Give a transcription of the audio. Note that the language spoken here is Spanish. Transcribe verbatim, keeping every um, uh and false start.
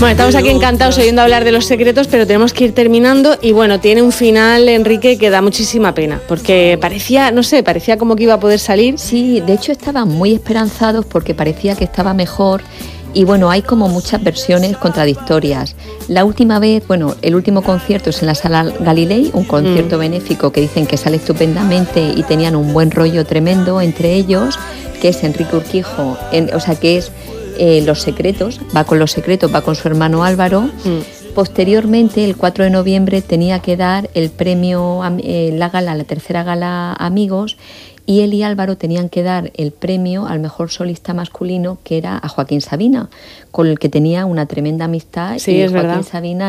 Bueno, estamos aquí encantados oyendo hablar de Los Secretos, pero tenemos que ir terminando y bueno, tiene un final, Enrique, que da muchísima pena, porque parecía, no sé, parecía como que iba a poder salir. Sí, de hecho estaban muy esperanzados porque parecía que estaba mejor. Y bueno, hay como muchas versiones contradictorias. La última vez, bueno, el último concierto es en la Sala Galilei, un concierto mm. benéfico que dicen que sale estupendamente y tenían un buen rollo tremendo entre ellos, que es Enrique Urquijo, en, o sea, que es eh, Los Secretos, va con Los Secretos, va con su hermano Álvaro. Mm. Posteriormente, el cuatro de noviembre, tenía que dar el premio, eh, la gala, la tercera gala Amigos, y él y Álvaro tenían que dar el premio al mejor solista masculino, que era a Joaquín Sabina, con el que tenía una tremenda amistad. Sí, y es Joaquín verdad. Sabina